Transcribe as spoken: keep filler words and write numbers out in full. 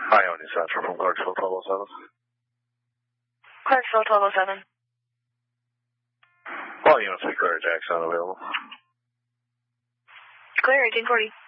Ione Central from Clarksville twelve oh seven. Clarksville twelve oh seven. All units, be clear, Jackson available. Clear, eighteen forty.